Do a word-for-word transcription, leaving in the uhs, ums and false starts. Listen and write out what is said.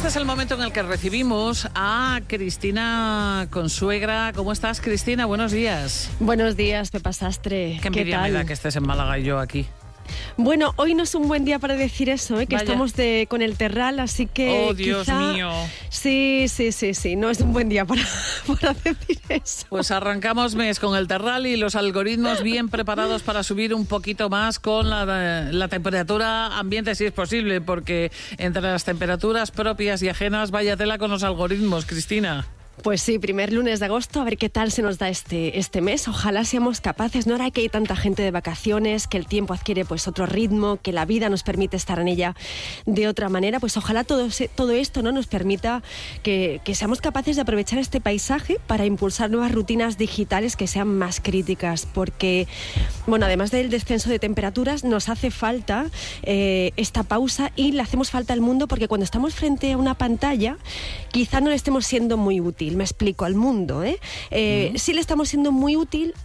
este es el momento en el que recibimos a Cristina Consuegra. ¿Cómo estás, Cristina? Buenos días. Buenos días, Pepa Sastre. Qué envidia me da que estés en Málaga y yo aquí. Bueno, hoy no es un buen día para decir eso, ¿eh? que Vaya. estamos de, con el Terral, así que Oh, Dios quizá... mío. Sí, sí, sí, sí, no es un buen día para, para decir eso. Pues arrancamos mes con el Terral y los algoritmos bien preparados para subir un poquito más con la, la temperatura ambiente, si es posible, porque entre las temperaturas propias y ajenas, vaya tela con los algoritmos, Cristina. Pues sí, primer lunes de agosto, a ver qué tal se nos da este, este mes. Ojalá seamos capaces, no ahora que hay tanta gente de vacaciones, que el tiempo adquiere pues otro ritmo, que la vida nos permite estar en ella de otra manera, pues ojalá todo, todo esto, ¿no?, nos permita que, que seamos capaces de aprovechar este paisaje para impulsar nuevas rutinas digitales que sean más críticas, porque, bueno, además del descenso de temperaturas, nos hace falta eh, esta pausa y le hacemos falta al mundo, porque cuando estamos frente a una pantalla, quizá no le estemos siendo muy útil. Me explico, al mundo, ¿eh? Eh, uh-huh. Sí le estamos siendo muy útil